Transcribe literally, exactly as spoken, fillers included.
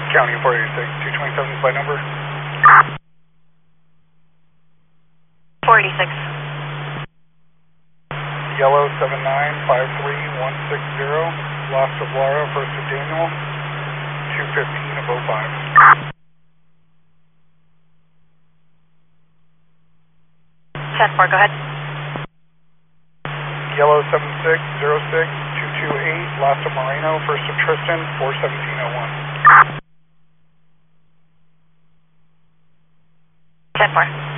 County four eighty-six, two twenty-seven is by number. four eighty-six. Yellow seven nine five three one six zero, lost of Laura, first of Daniel, two fifteen of oh five. ten four, go ahead. Yellow seven six zero six two two eight, lost of Moreno, first of Tristan, four seventeen oh one. ten four.